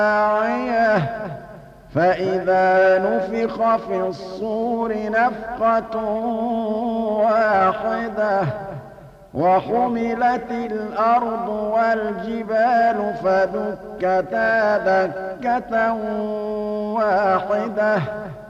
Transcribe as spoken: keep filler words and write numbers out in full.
فإذا نفخ في الصور نفخة واحدة وحملت الأرض والجبال فدكتا دكة واحدة